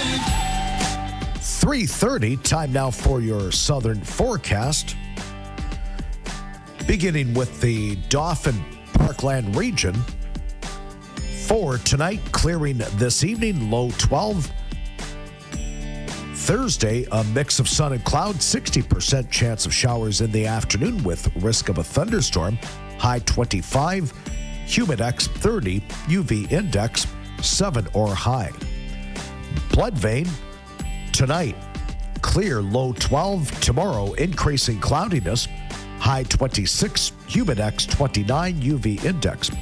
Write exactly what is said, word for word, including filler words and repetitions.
three thirty, time now for your southern forecast. Beginning with the Dauphin Parkland region. For tonight, clearing this evening, low twelve. Thursday, a mix of sun and clouds, sixty percent chance of showers in the afternoon with risk of a thunderstorm, high twenty-five, humidex thirty, U V index seven or high. Blood vein, tonight, clear, low twelve. Tomorrow, increasing cloudiness, high twenty-six, humidex twenty-nine, U V index